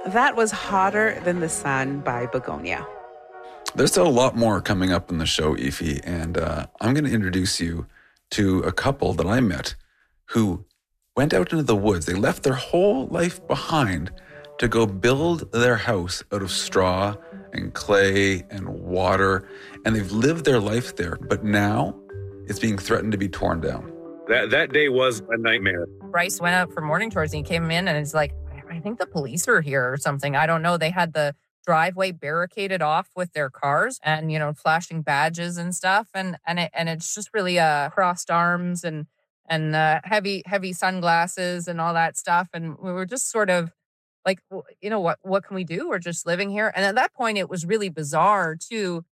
That was Hotter Than the Sun by Begonia. There's still a lot more coming up in the show, Efi, and I'm going to introduce you to a couple that I met who went out into the woods. They left their whole life behind to go build their house out of straw and clay and water, and they've lived their life there, but now it's being threatened to be torn down. That day was a nightmare. Bryce went out for morning tours and he came in and it's like, I think the police are here or something. I don't know. They had the driveway barricaded off with their cars and, flashing badges and stuff. And it's just really crossed arms and heavy sunglasses and all that stuff. And we were just sort of like, what can we do? We're just living here. And at that point, it was really bizarre too,